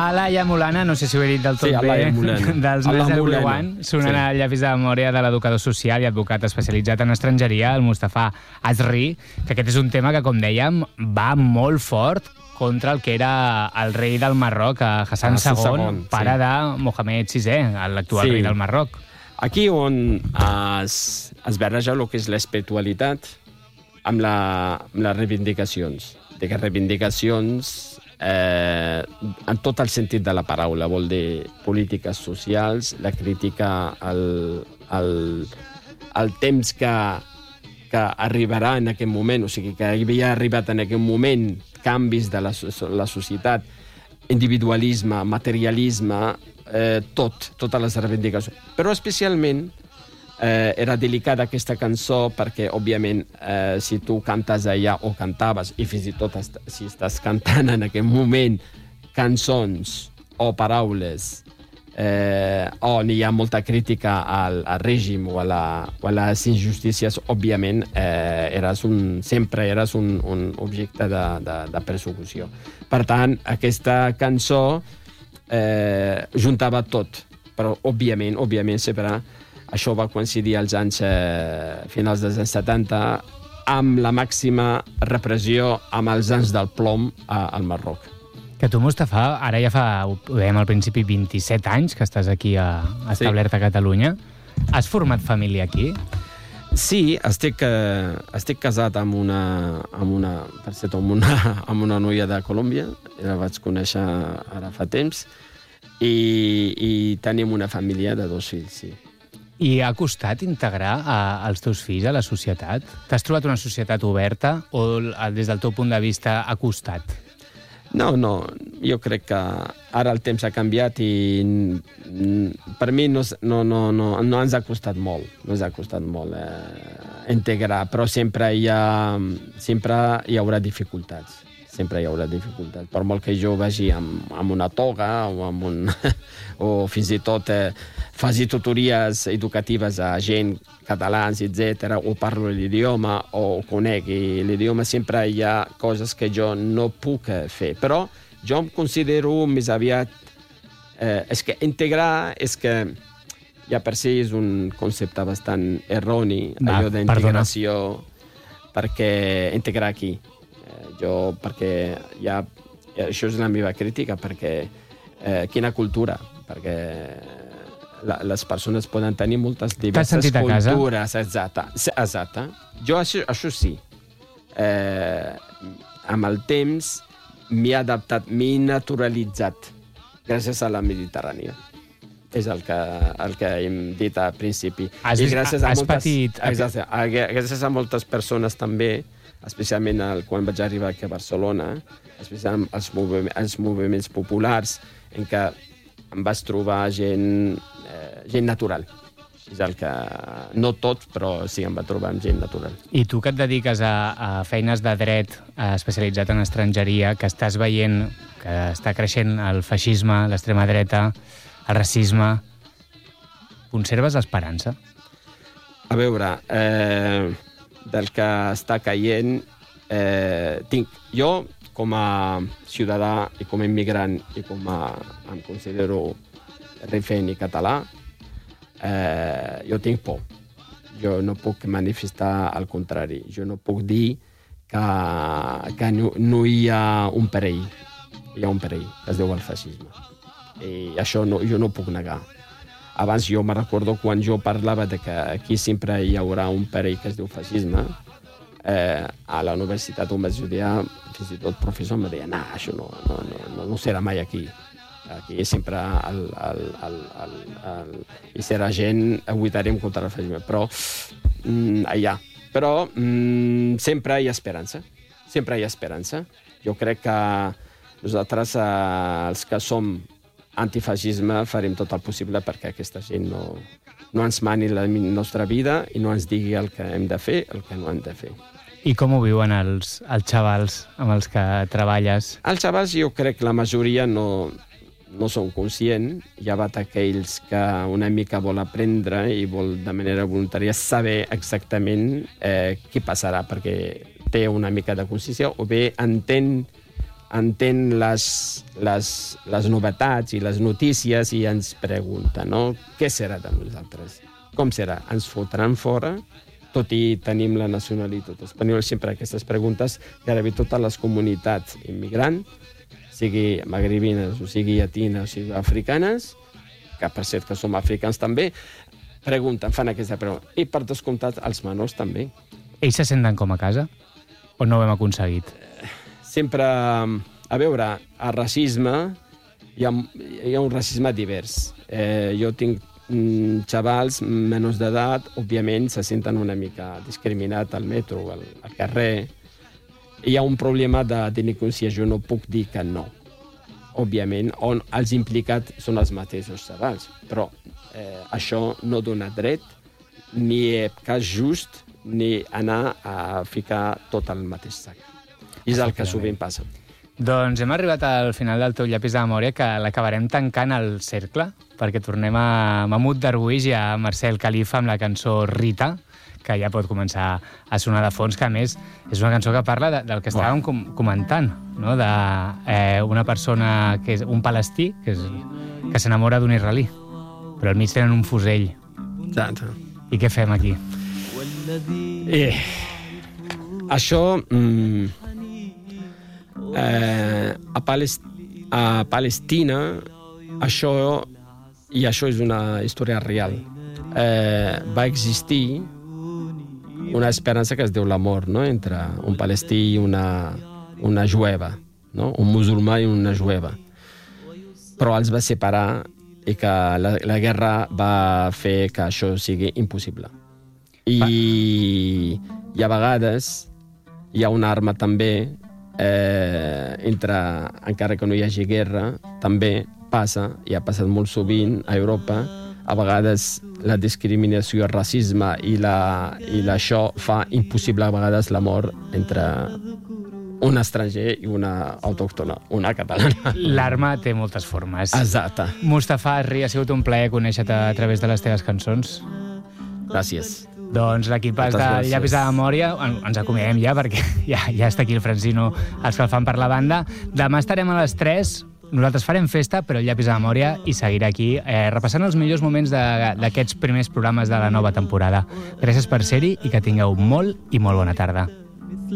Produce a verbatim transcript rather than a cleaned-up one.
Laia Mulana, no sé si ho he dit del tot Sí, bé, Laia Mulana. dels A la Nens del Mulana. Buiuan, sonant Sí. el llapis de memòria de l'educador social i advocat especialitzat en estrangeria, el Mustafa Azri, que aquest és un tema que, com dèiem, va molt fort contra el que era el rei del Marroc, Hassan Hassan segon, segon, pare sí. de Mohamed sisè, l'actual Sí. rei del Marroc. Aquí on es, es barreja el que és l'espiritualitat amb, la, amb les reivindicacions. De que reivindicacions, eh, en tot el sentit de la paraula, vol dir polítiques socials, la crítica al, al, al temps que, que arribarà en aquest moment, o sigui, que havia arribat en aquest moment canvis de la, la societat, individualisme, materialisme, eh, tot, totes les reivindicacions. Però especialment eh, era delicada aquesta cançó perquè, òbviament, eh, si tu cantes allà o cantaves, i fins i tot est si estàs cantant en aquest moment cançons o paraules eh, on hi ha molta crítica al, al règim o a, la, o a les injustícies, òbviament, eh, eres un, sempre eres un, un objecte de, de, de persecució. Per tant, aquesta cançó eh, juntava tot, però, òbviament, òbviament, sempre això va coincidir als anys eh, finals dels anys setanta amb la màxima repressió amb els anys del plom a, al Marroc. Que tu, Mustafa, ara ja fa, ho dèiem al principi, vint-i-set anys que estàs aquí a, establert a Catalunya. Has format família aquí? Sí, estic, eh, estic casat amb una, amb una, per cert, amb una, amb una noia de Colòmbia, la vaig conèixer ara fa temps, i, i tenim una família de dos fills, sí. I ha costat integrar a, els teus fills a la societat? T'has trobat una societat oberta o des del teu punt de vista ha costat? No, no, jo crec que ara el temps ha canviat i per mi no, no, no, no, no ens ha costat molt, no ens ha costat molt eh, integrar, però sempre hi, ha, sempre hi haurà dificultats, sempre hi haurà dificultats. Per molt que jo vagi amb, amb una toga o, amb un, o fins i tot eh, faci tutories educatives a gent catalans, etcètera, o parlo l'idioma o conegui l'idioma, sempre hi ha coses que jo no puc fer. Però jo em considero més aviat... Eh, és que integrar és que ja per si és un concepte bastant erroni, Va, allò d'integració, perquè integrar aquí. Eh, jo, perquè ja... Això és la meva crítica, perquè eh, quina cultura, perquè... La, les persones poden tenir moltes diverses cultures. Exacte, exacte. Jo això, això sí. Eh, amb el temps m'he adaptat, m'he naturalitzat gràcies a la Mediterrània. És el que, el que hem dit al principi. Has, I gràcies a has moltes, patit... Exacte, gràcies a moltes persones també, especialment el, quan vaig arribar aquí a Barcelona, especialment els, movim, els moviments populars, en què em vaig trobar gent, eh, gent natural. És el que... No tot, però sí, em va trobar amb gent natural. I tu que et dediques a, a feines de dret eh, especialitzat en estrangeria, que estàs veient que està creixent el feixisme, l'extrema dreta, el racisme, conserves l'esperança? A veure, eh, del que està caient, eh, tinc... Jo, com a ciutadà i com a immigrant i com a... em considero rifeny i català, eh, jo tinc por. Jo no puc manifestar el contrari. Jo no puc dir que, que no, no hi ha un perill. Hi ha un perill, que es diu el feixisme. I això no, jo no puc negar. Abans jo me recordo quan jo parlava de que aquí sempre hi haurà un perill que es diu feixisme, eh, a la universitat on vaig estudiar, fins i tot professor em deia, no, això no, no, no, no serà mai aquí. Aquí sempre el, el, el, el, el, hi serà gent, lluitarem contra el feixisme, però mm, allà. Però mm, sempre hi ha esperança, sempre hi ha esperança. Jo crec que nosaltres, eh, els que som antifeixisme, farem tot el possible perquè aquesta gent no, no ens mani la nostra vida i no ens digui el que hem de fer, el que no hem de fer. I com ho viuen els, els xavals amb els que treballes? Els xavals jo crec que la majoria no, no són conscients. Hi ha aquells que una mica vol aprendre i vol de manera voluntària saber exactament eh, què passarà, perquè té una mica de consciència o bé entén entén les, les, les novetats i les notícies i ens pregunta, no? Què serà de nosaltres? Com serà? Ens fotran fora? Tot i tenim la nacionalitat espanyola, sempre aquestes preguntes, gairebé totes les comunitats immigrants, sigui magribines, o sigui llatines, o sigui africanes, que per cert que som africans també, pregunten, fan aquesta pregunta. I per descomptat, els menors també. Ells se senten com a casa? O no ho hem aconseguit? Sempre, a veure, el racisme, hi ha, hi ha un racisme divers. Eh, jo tinc mm, xavals menors d'edat, òbviament se senten una mica discriminats al metro, al, al carrer. Hi ha un problema de delinqüència, jo no puc dir que no. Òbviament, on els implicats són els mateixos xavals, però eh, això no dona dret, ni cas just, ni anar a ficar tot al mateix sac. I és el que sovint passa. Doncs hem arribat al final del teu llapis de memòria, que l'acabarem tancant el cercle, perquè tornem a Mahmoud Darwish i a Marcel Khalifa amb la cançó Rita, que ja pot començar a sonar de fons, que a més és una cançó que parla de, del que estàvem com, comentant, no? De eh, una persona que és un palestí que, és, que s'enamora d'un israelí, però al mig tenen un fusell. Exacte. I què fem aquí? Eh, això mm, eh, a, Palest a Palestina això i això és una història real, eh, va existir una esperança que es diu l'amor, no? Entre un palestí i una, una jueva, no? Un musulmà i una jueva, però els va separar i que la, la guerra va fer que això sigui impossible. I, i a vegades hi ha una arma també, eh, entre, encara que no hi hagi guerra, també passa, i ha passat molt sovint a Europa, a vegades la discriminació, el racisme i, la, i això fa impossible a vegades l'amor entre un estranger i una autòctona, una catalana. L'arma té moltes formes. Exacte. Mustafa Arri, ha sigut un plaer conèixer-te a través de les teves cançons. Gràcies. Doncs l'equipàs de Llapis de Memòria, ens acomiadem ja, perquè ja, ja està aquí el Francino escalfant per la banda. Demà estarem a les tres, nosaltres farem festa, però el Llapis de Memòria hi seguirà aquí, eh, repassant els millors moments d'aquests primers programes de la nova temporada. Gràcies per ser-hi i que tingueu molt i molt bona tarda.